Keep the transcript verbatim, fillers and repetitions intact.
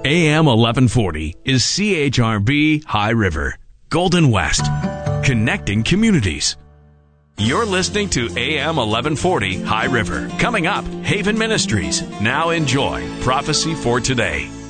A M eleven forty is C H R B High River, Golden West, connecting communities. You're listening to A M eleven forty High River. Coming up, Haven Ministries. Now enjoy Prophecy for Today.